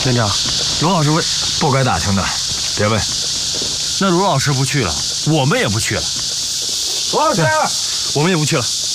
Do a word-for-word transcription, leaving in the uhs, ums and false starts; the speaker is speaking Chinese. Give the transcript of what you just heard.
院长，罗老师问， 不该打听的，别问。 那罗老师不去了，我们也不去了。 罗老师， 我们也不去了。